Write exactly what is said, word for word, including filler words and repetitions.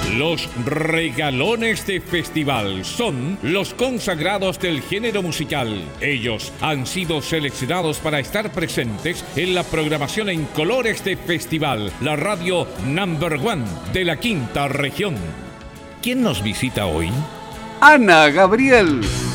Los regalones de festival son los consagrados del género musical. Ellos han sido seleccionados para estar presentes en la programación en colores de festival, la radio number one de la quinta región. ¿Quién nos visita hoy? Ana Gabriel.